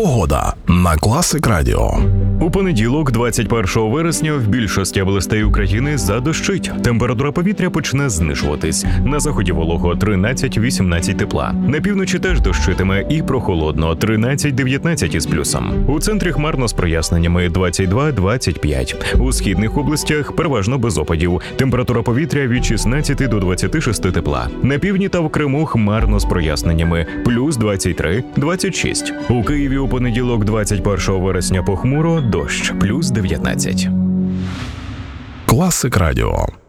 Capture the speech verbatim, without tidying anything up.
Погода на Класик Радіо. У понеділок, двадцять першого вересня, в більшості областей України задощить. Температура повітря почне знижуватись. На заході волого тринадцять-вісімнадцять тепла. На півночі теж дощитиме і прохолодно тринадцять-дев'ятнадцять із плюсом. У центрі хмарно з проясненнями двадцять два-двадцять п'ять. У східних областях переважно без опадів. Температура повітря від шістнадцяти до двадцяти шести тепла. На півдні та в Криму хмарно з проясненнями плюс двадцять три-двадцять шість. У Києві у понеділок, двадцять першого вересня, похмуро, дощ плюс дев'ятнадцять. Класик Радіо.